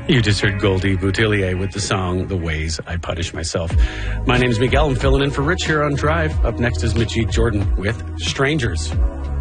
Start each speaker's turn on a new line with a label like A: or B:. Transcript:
A: You just heard Goldie Boutillier with the song The Ways I Punish Myself. My name is Miguel. I'm filling in for Rich here on Drive. Up next is Majid Jordan with Strangers.